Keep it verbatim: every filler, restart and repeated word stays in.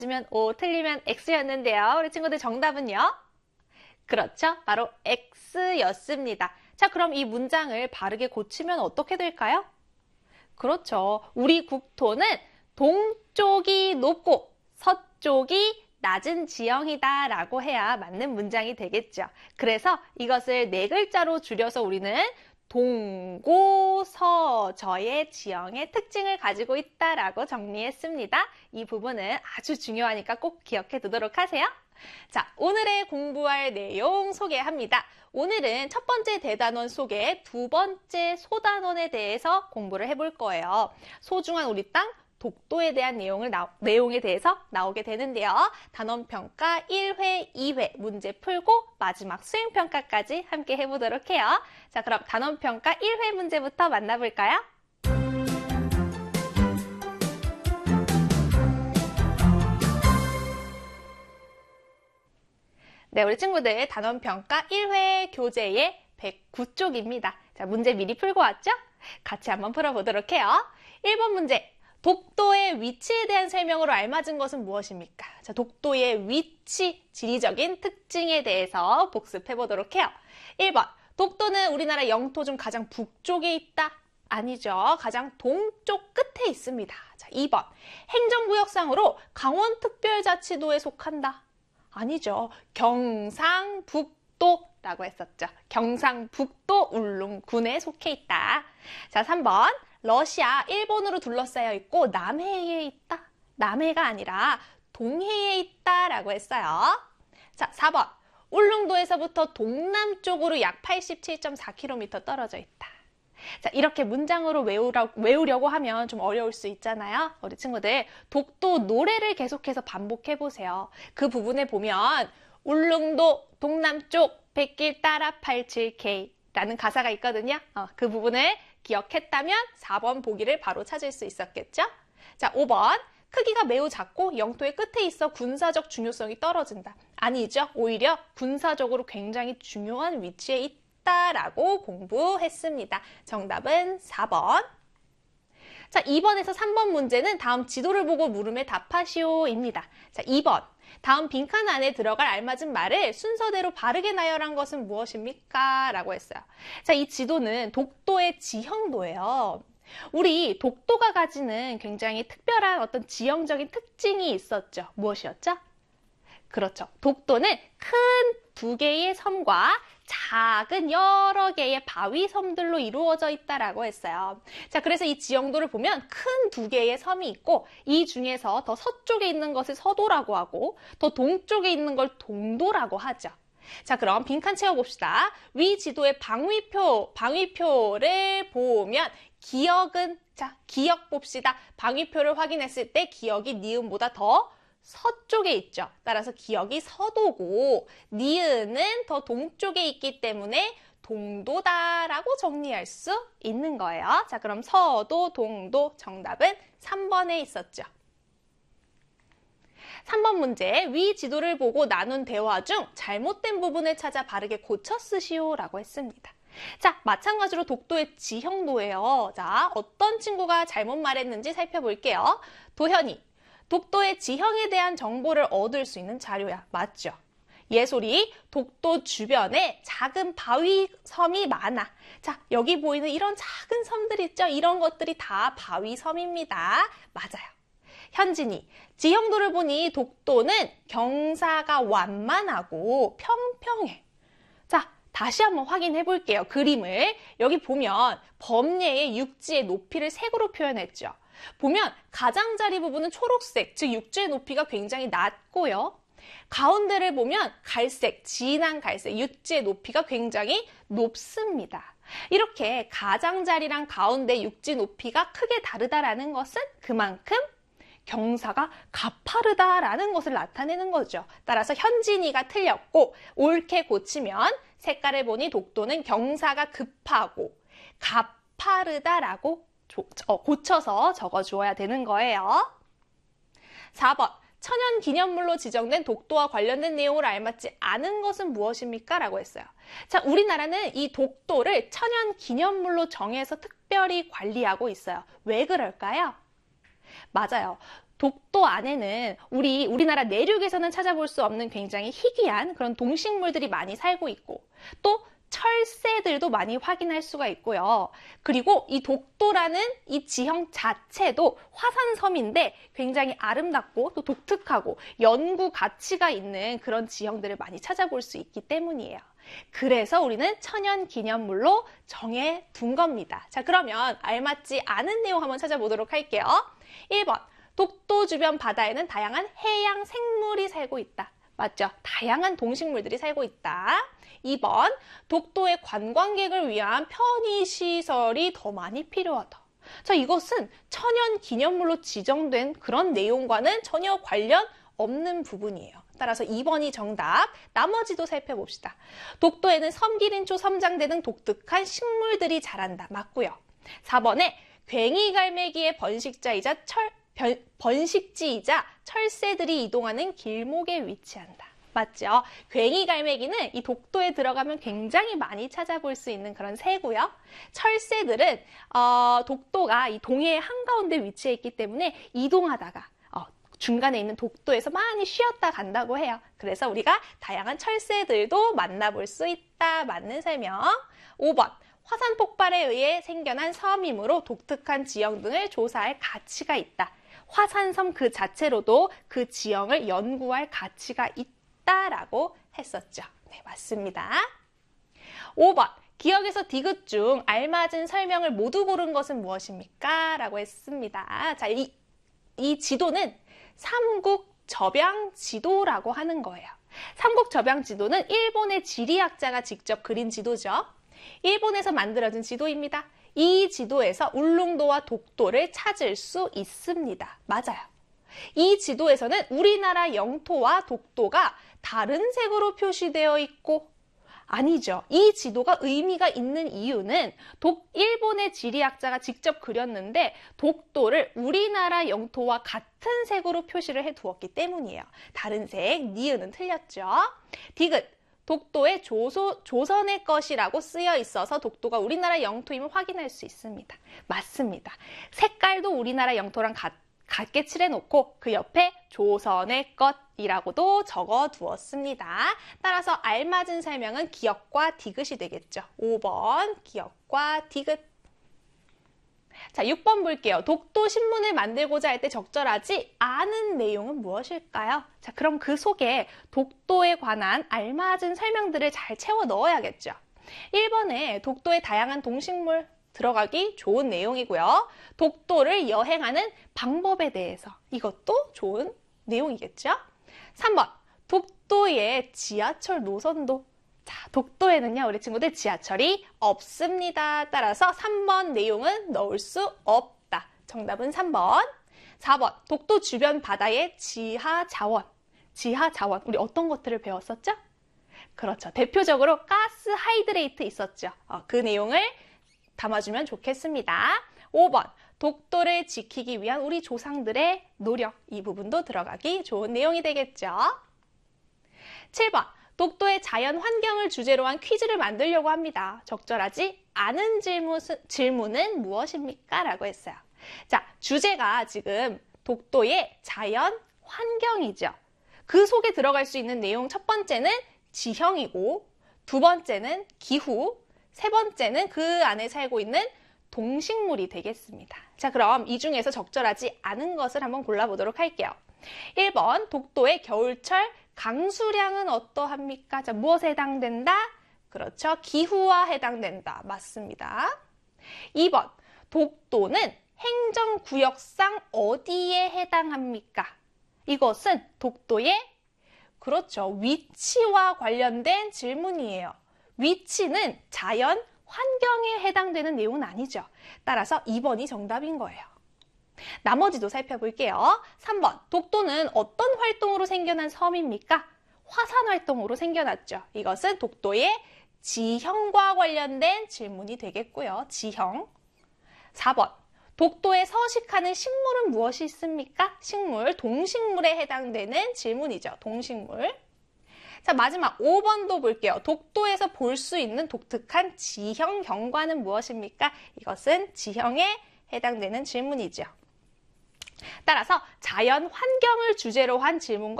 맞으면 O, 틀리면 X였는데요. 우리 친구들 정답은요? 그렇죠. 바로 X였습니다. 자, 그럼 이 문장을 바르게 고치면 어떻게 될까요? 그렇죠. 우리 국토는 동쪽이 높고 서쪽이 낮은 지형이다 라고 해야 맞는 문장이 되겠죠. 그래서 이것을 네 글자로 줄여서 우리는 동고서저의 지형의 특징을 가지고 있다라고 정리했습니다. 이 부분은 아주 중요하니까 꼭 기억해 두도록 하세요. 자, 오늘의 공부할 내용 소개합니다. 오늘은 첫 번째 대단원 속에 두 번째 소단원에 대해서 공부를 해볼 거예요. 소중한 우리 땅 독도에 대한 내용을 나, 내용에 대해서 나오게 되는데요. 단원평가 일 회, 이 회 문제 풀고 마지막 수행평가까지 함께 해보도록 해요. 자, 그럼 단원평가 일 회 문제부터 만나볼까요? 네, 우리 친구들 단원평가 일 회 교재의 백구 쪽입니다. 자, 문제 미리 풀고 왔죠? 같이 한번 풀어보도록 해요. 일 번 문제. 독도의 위치에 대한 설명으로 알맞은 것은 무엇입니까? 자, 독도의 위치, 지리적인 특징에 대해서 복습해 보도록 해요. 일 번, 독도는 우리나라 영토 중 가장 북쪽에 있다? 아니죠. 가장 동쪽 끝에 있습니다. 자, 이 번, 행정구역상으로 강원특별자치도에 속한다? 아니죠. 경상북도라고 했었죠. 경상북도 울릉군에 속해 있다. 자, 삼 번, 러시아, 일본으로 둘러싸여 있고 남해에 있다? 남해가 아니라 동해에 있다라고 했어요. 자, 사 번. 울릉도에서부터 동남쪽으로 약 팔십칠 점 사 킬로미터 떨어져 있다. 자, 이렇게 문장으로 외우려, 외우려고 하면 좀 어려울 수 있잖아요. 우리 친구들, 독도 노래를 계속해서 반복해 보세요. 그 부분에 보면 울릉도 동남쪽 백길 따라 팔십칠 케이 라는 가사가 있거든요. 어, 그 부분을 기억했다면 사 번 보기를 바로 찾을 수 있었겠죠? 자, 오 번. 크기가 매우 작고 영토의 끝에 있어 군사적 중요성이 떨어진다. 아니죠. 오히려 군사적으로 굉장히 중요한 위치에 있다라고 공부했습니다. 정답은 사 번. 자, 이 번에서 삼 번 문제는 다음 지도를 보고 물음에 답하시오입니다. 자, 이 번. 다음 빈칸 안에 들어갈 알맞은 말을 순서대로 바르게 나열한 것은 무엇입니까? 라고 했어요. 자, 이 지도는 독도의 지형도예요. 우리 독도가 가지는 굉장히 특별한 어떤 지형적인 특징이 있었죠. 무엇이었죠? 그렇죠. 독도는 큰 두 개의 섬과 작은 여러 개의 바위 섬들로 이루어져 있다라고 했어요. 자, 그래서 이 지형도를 보면 큰 두 개의 섬이 있고 이 중에서 더 서쪽에 있는 것을 서도라고 하고 더 동쪽에 있는 걸 동도라고 하죠. 자, 그럼 빈칸 채워봅시다. 위 지도의 방위표, 방위표를 보면 기역은, 자, 기역 봅시다. 방위표를 확인했을 때 기역이 니은보다 더 서쪽에 있죠. 따라서 기역이 서도고 니은은 더 동쪽에 있기 때문에 동도다라고 정리할 수 있는 거예요. 자, 그럼 서도, 동도 정답은 삼 번에 있었죠. 삼 번 문제, 위 지도를 보고 나눈 대화 중 잘못된 부분을 찾아 바르게 고쳐 쓰시오라고 했습니다. 자, 마찬가지로 독도의 지형도예요. 자, 어떤 친구가 잘못 말했는지 살펴볼게요. 도현이, 독도의 지형에 대한 정보를 얻을 수 있는 자료야. 맞죠? 예솔이, 독도 주변에 작은 바위 섬이 많아. 자, 여기 보이는 이런 작은 섬들 있죠? 이런 것들이 다 바위 섬입니다. 맞아요. 현진이, 지형도를 보니 독도는 경사가 완만하고 평평해. 자, 다시 한번 확인해 볼게요. 그림을. 여기 보면 범례의 육지의 높이를 색으로 표현했죠. 보면 가장자리 부분은 초록색, 즉 육지의 높이가 굉장히 낮고요. 가운데를 보면 갈색, 진한 갈색, 육지의 높이가 굉장히 높습니다. 이렇게 가장자리랑 가운데 육지 높이가 크게 다르다라는 것은 그만큼 경사가 가파르다라는 것을 나타내는 거죠. 따라서 현진이가 틀렸고 옳게 고치면 색깔을 보니 독도는 경사가 급하고 가파르다라고 고쳐서 적어주어야 되는 거예요. 사 번. 천연기념물로 지정된 독도와 관련된 내용을 알맞지 않은 것은 무엇입니까? 라고 했어요. 자, 우리나라는 이 독도를 천연기념물로 정해서 특별히 관리하고 있어요. 왜 그럴까요? 맞아요. 독도 안에는 우리 우리나라 내륙에서는 찾아볼 수 없는 굉장히 희귀한 그런 동식물들이 많이 살고 있고 또 철새들도 많이 확인할 수가 있고요. 그리고 이 독도라는 이 지형 자체도 화산섬인데 굉장히 아름답고 또 독특하고 연구 가치가 있는 그런 지형들을 많이 찾아볼 수 있기 때문이에요. 그래서 우리는 천연기념물로 정해둔 겁니다. 자, 그러면 알맞지 않은 내용 한번 찾아보도록 할게요. 일 번, 독도 주변 바다에는 다양한 해양 생물이 살고 있다. 맞죠? 다양한 동식물들이 살고 있다. 이 번, 독도의 관광객을 위한 편의시설이 더 많이 필요하다. 자, 이것은 천연기념물로 지정된 그런 내용과는 전혀 관련 없는 부분이에요. 따라서 이 번이 정답. 나머지도 살펴봅시다. 독도에는 섬기린초, 섬장대 등 독특한 식물들이 자란다. 맞고요. 사 번에 괭이갈매기의 번식자이자 철, 변, 번식지이자 철새들이 이동하는 길목에 위치한다. 맞죠? 괭이갈매기는 이 독도에 들어가면 굉장히 많이 찾아볼 수 있는 그런 새고요. 철새들은 어, 독도가 이 동해의 한가운데 위치해 있기 때문에 이동하다가 어, 중간에 있는 독도에서 많이 쉬었다 간다고 해요. 그래서 우리가 다양한 철새들도 만나볼 수 있다. 맞는 설명. 오 번. 화산 폭발에 의해 생겨난 섬이므로 독특한 지형 등을 조사할 가치가 있다. 화산섬 그 자체로도 그 지형을 연구할 가치가 있다라고 했었죠. 네, 맞습니다. 오 번. 기억에서 디귿 중 알맞은 설명을 모두 고른 것은 무엇입니까? 라고 했습니다. 자, 이, 이 지도는 삼국 접양 지도라고 하는 거예요. 삼국 접양 지도는 일본의 지리학자가 직접 그린 지도죠. 일본에서 만들어진 지도입니다. 이 지도에서 울릉도와 독도를 찾을 수 있습니다. 맞아요. 이 지도에서는 우리나라 영토와 독도가 다른 색으로 표시되어 있고 아니죠. 이 지도가 의미가 있는 이유는 독, 일본의 지리학자가 직접 그렸는데 독도를 우리나라 영토와 같은 색으로 표시를 해두었기 때문이에요. 다른 색, 니은은 틀렸죠. 디귿. 독도의 조소, 조선의 것이라고 쓰여 있어서 독도가 우리나라 영토임을 확인할 수 있습니다. 맞습니다. 색깔도 우리나라 영토랑 같, 같게 칠해놓고 그 옆에 조선의 것이라고도 적어두었습니다. 따라서 알맞은 설명은 기역과 디귿이 되겠죠. 오 번 기역과 디귿. 자, 육 번 볼게요. 독도 신문을 만들고자 할 때 적절하지 않은 내용은 무엇일까요? 자, 그럼 그 속에 독도에 관한 알맞은 설명들을 잘 채워 넣어야겠죠. 일 번에 독도의 다양한 동식물 들어가기 좋은 내용이고요. 독도를 여행하는 방법에 대해서 이것도 좋은 내용이겠죠. 삼 번, 독도의 지하철 노선도. 자, 독도에는요, 우리 친구들 지하철이 없습니다. 따라서 삼 번 내용은 넣을 수 없다. 정답은 삼 번. 사 번, 독도 주변 바다의 지하 자원. 지하 자원, 우리 어떤 것들을 배웠었죠? 그렇죠. 대표적으로 가스 하이드레이트 있었죠. 어, 그 내용을 담아주면 좋겠습니다. 오 번, 독도를 지키기 위한 우리 조상들의 노력. 이 부분도 들어가기 좋은 내용이 되겠죠. 칠 번, 독도의 자연 환경을 주제로 한 퀴즈를 만들려고 합니다. 적절하지 않은 질문, 질문은 무엇입니까? 라고 했어요. 자, 주제가 지금 독도의 자연 환경이죠. 그 속에 들어갈 수 있는 내용 첫 번째는 지형이고 두 번째는 기후, 세 번째는 그 안에 살고 있는 동식물이 되겠습니다. 자, 그럼 이 중에서 적절하지 않은 것을 한번 골라보도록 할게요. 일 번, 독도의 겨울철 강수량은 어떠합니까? 자, 무엇에 해당된다? 그렇죠. 기후와 해당된다. 맞습니다. 이 번, 독도는 행정구역상 어디에 해당합니까? 이것은 독도의, 그렇죠, 위치와 관련된 질문이에요. 위치는 자연 환경에 해당되는 내용은 아니죠. 따라서 이 번이 정답인 거예요. 나머지도 살펴볼게요. 삼 번, 독도는 어떤 활동으로 생겨난 섬입니까? 화산 활동으로 생겨났죠. 이것은 독도의 지형과 관련된 질문이 되겠고요. 지형. 사 번, 독도에 서식하는 식물은 무엇이 있습니까? 식물, 동식물에 해당되는 질문이죠. 동식물. 자, 마지막 오 번도 볼게요. 독도에서 볼 수 있는 독특한 지형 경관은 무엇입니까? 이것은 지형에 해당되는 질문이죠. 따라서 자연 환경을 주제로 한 질문과